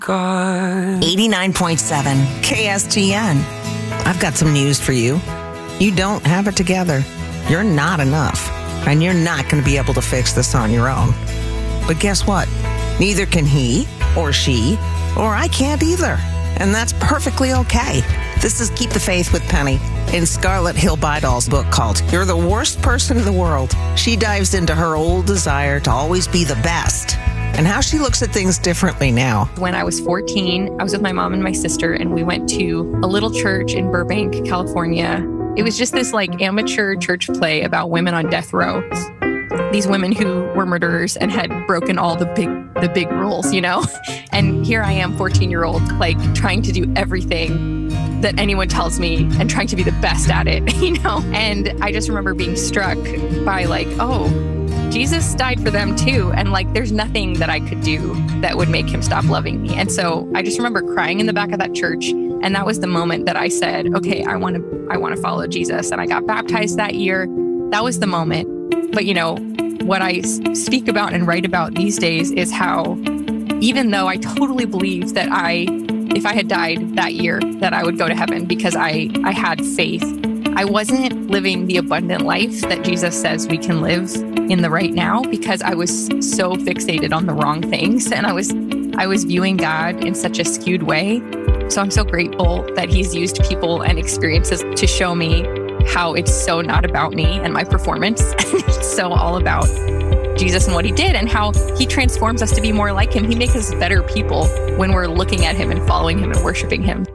God. 89.7 KSTN. I've got some news for you. You don't have it together. You're not enough. And you're not going to be able to fix this on your own. But guess what? Neither can he or she, or I can't either. And that's perfectly okay. This is Keep the Faith with Penny in Scarlett Hill Biddall's book called You're the Worst Person in the World. She dives into her old desire to always be the best and how she looks at things differently now. When I was 14, I was with my mom and my sister, and we went to a little church in Burbank, California. It was just this amateur church play about women on death row. These women who were murderers and had broken all the big rules, And here I am, 14-year-old, trying to do everything that anyone tells me and trying to be the best at it, And I just remember being struck by Jesus died for them too. And there's nothing that I could do that would make him stop loving me. And so I just remember crying in the back of that church. And that was the moment that I said, okay, I want to follow Jesus. And I got baptized that year. That was the moment. But what I speak about and write about these days is how, even though I totally believe that if I had died that year, that I would go to heaven because I had faith, I wasn't living the abundant life that Jesus says we can live in the right now because I was so fixated on the wrong things. And I was viewing God in such a skewed way. So I'm so grateful that he's used people and experiences to show me how it's so not about me and my performance. It's so all about Jesus and what he did and how he transforms us to be more like him. He makes us better people when we're looking at him and following him and worshiping him.